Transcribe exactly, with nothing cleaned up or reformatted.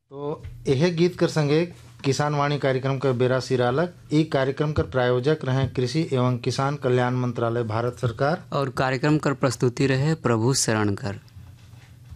तो यह गीत कर संगे किसान वाणी कार्यक्रम का बेरा सिरालक। ई कार्यक्रम कर प्रायोजक रहे कृषि एवं किसान कल्याण मंत्रालय भारत सरकार। और कार्यक्रम कर प्रस्तुति रहे प्रभु शरण कर।